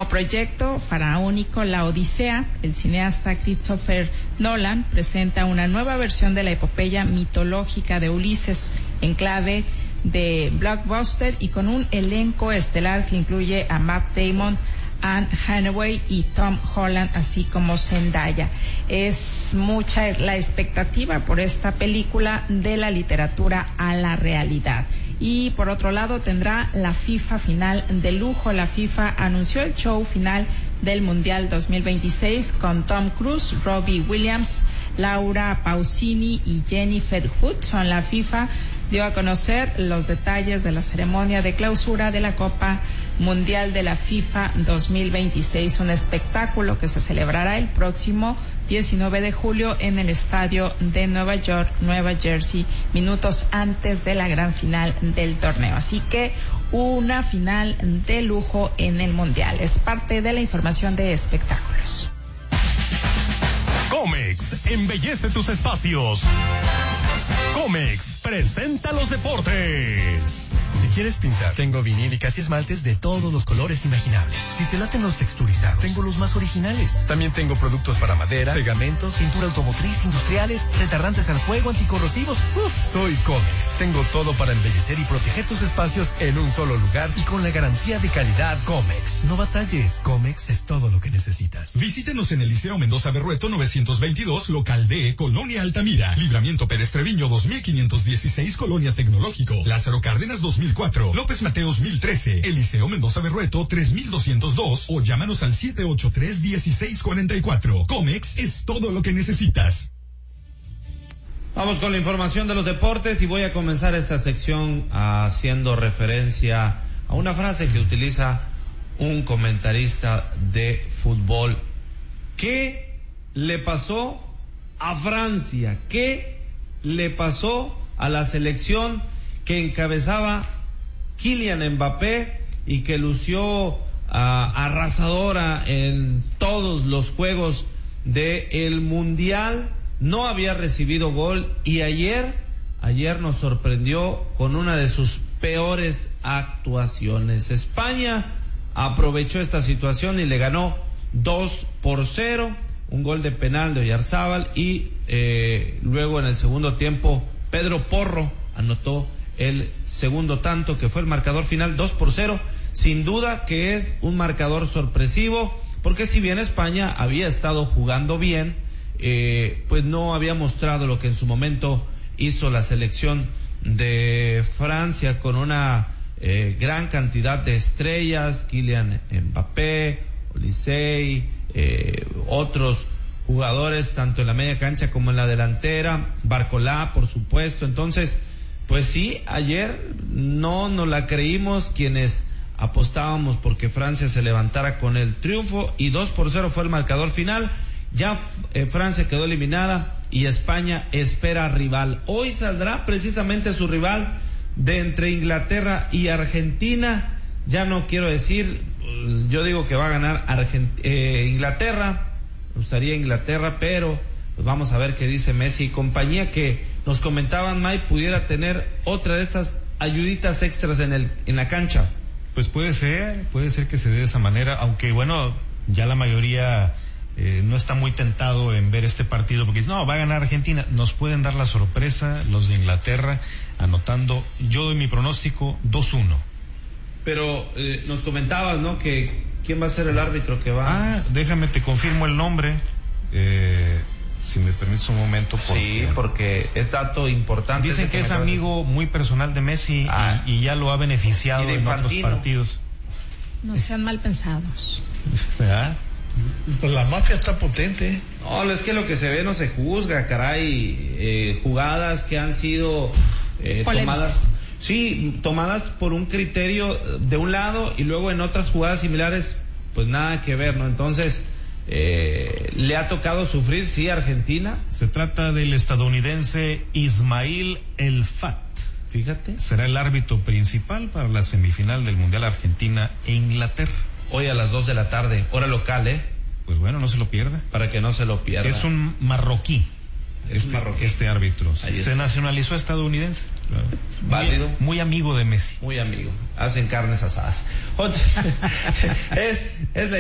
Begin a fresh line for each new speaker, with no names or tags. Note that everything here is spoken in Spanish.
proyecto faraónico La Odisea, el cineasta Christopher Nolan presenta una nueva versión de la epopeya mitológica de Ulises en clave de blockbuster y con un elenco estelar que incluye a Matt Damon, Anne Hathaway y Tom Holland, así como Zendaya. Es mucha la expectativa por esta película, de la literatura a la realidad. Y por otro lado tendrá la FIFA final de lujo. La FIFA anunció el show final del Mundial 2026 con Tom Cruise, Robbie Williams, Laura Pausini y Jennifer Hudson. La FIFA dio a conocer los detalles de la ceremonia de clausura de la Copa Mundial de la FIFA 2026, un espectáculo que se celebrará el próximo 19 de julio en el estadio de Nueva York, Nueva Jersey, minutos antes de la gran final del torneo. Así que una final de lujo en el Mundial. Es parte de la información de espectáculos.
Comex embellece tus espacios. Comex presenta los deportes.
Si quieres pintar, tengo vinílicas y esmaltes de todos los colores imaginables. Si te laten los texturizados, tengo los más originales. También tengo productos para madera, pegamentos, pintura automotriz, industriales, retardantes al fuego, anticorrosivos. Soy Comex. Tengo todo para embellecer y proteger tus espacios en un solo lugar y con la garantía de calidad Comex. No batalles. Comex es todo lo que necesitas.
Visítenos en el Liceo Mendoza Berrueto 922, local D, Colonia Altamira. Libramiento Pérez Treviño 2516, Colonia Tecnológico. Lázaro Cárdenas 2004, López Mateos 1013, Eliseo Mendoza Berrueto 3202 o llámanos al 783-1644. Comex es todo lo que necesitas.
Vamos con la información de los deportes y voy a comenzar esta sección haciendo referencia a una frase que utiliza un comentarista de fútbol. ¿Qué le pasó a Francia? ¿Qué le pasó a la selección que encabezaba Kylian Mbappé y que lució arrasadora en todos los juegos del Mundial? No había recibido gol y ayer nos sorprendió con una de sus peores actuaciones. España aprovechó esta situación y le ganó 2-0, un gol de penal de Oyarzábal y luego en el segundo tiempo Pedro Porro anotó el segundo tanto, que fue el marcador final, 2-0. Sin duda que es un marcador sorpresivo, porque si bien España había estado jugando bien, pues no había mostrado lo que en su momento hizo la selección de Francia, con una gran cantidad de estrellas, Kylian Mbappé, Olysée, otros jugadores tanto en la media cancha como en la delantera, Barcolá por supuesto. Entonces pues sí, ayer no nos la creímos quienes apostábamos porque Francia se levantara con el triunfo, y 2-0 fue el marcador final. Ya Francia quedó eliminada y España espera rival. Hoy saldrá precisamente su rival de entre Inglaterra y Argentina. Ya no quiero decir, yo digo que va a ganar Inglaterra, me gustaría Inglaterra, pero pues vamos a ver qué dice Messi y compañía, que nos comentaban, Mike, pudiera tener otra de estas ayuditas extras en la cancha.
Pues puede ser que se dé de esa manera, aunque bueno, ya la mayoría no está muy tentado en ver este partido porque no, va a ganar Argentina. Nos pueden dar la sorpresa los de Inglaterra anotando. Yo doy mi pronóstico 2-1.
Pero nos comentabas, ¿no?, que quién va a ser el árbitro que va.
Déjame te confirmo el nombre, si me permites un momento.
Sí, porque es dato importante.
Dicen que es amigo muy personal de Messi y ya lo ha beneficiado en otros partidos.
No sean mal pensados.
¿Verdad?
Pues la mafia está potente.
No, es que lo que se ve no se juzga, caray. Jugadas que han sido tomadas por un criterio de un lado y luego en otras jugadas similares pues nada que ver, ¿no? Entonces le ha tocado sufrir, sí, a Argentina.
Se trata del estadounidense Ismail El Fat.
Fíjate.
Será el árbitro principal para la semifinal del Mundial Argentina e Inglaterra.
Hoy a las 2 de la tarde, hora local,
Pues bueno, no se lo pierda.
Para que no se lo pierda.
Es un marroquí. Este árbitro. Se nacionalizó estadounidense. Claro.
Válido.
Muy amigo de Messi.
Muy amigo. Hacen carnes asadas. Es la